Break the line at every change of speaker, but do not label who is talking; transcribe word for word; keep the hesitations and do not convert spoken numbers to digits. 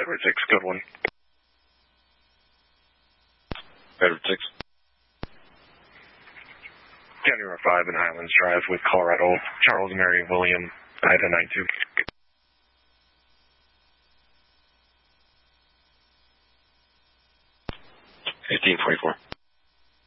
Edward six, code one.
Edward six.
County Road five and Highlands Drive with Colorado, Charles Mary William, Ida nine two.
fifteen forty-four.